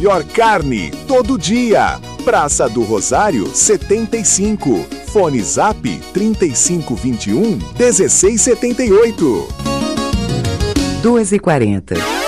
Melhor carne, todo dia. Praça do Rosário, 75. Fone Zap, 3521-1678. 2h40.